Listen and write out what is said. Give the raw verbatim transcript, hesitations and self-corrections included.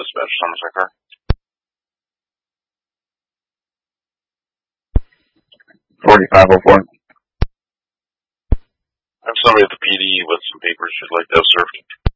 Dispatch on the second car. forty-five oh four. I have somebody at the P D with some papers you'd like to have served.